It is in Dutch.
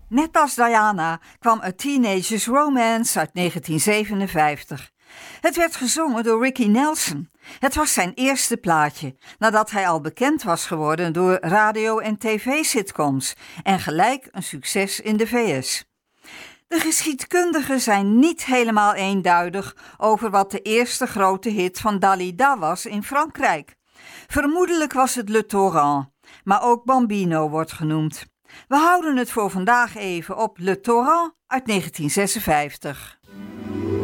Net als Diana kwam A Teenager's Romance uit 1957. Het werd gezongen door Ricky Nelson. Het was zijn eerste plaatje, nadat hij al bekend was geworden door radio- en tv-sitcoms en gelijk een succes in de VS. De geschiedkundigen zijn niet helemaal eenduidig over wat de eerste grote hit van Dalida was in Frankrijk. Vermoedelijk was het Le Torrent, maar ook Bambino wordt genoemd. We houden het voor vandaag even op Le Torrent uit 1956.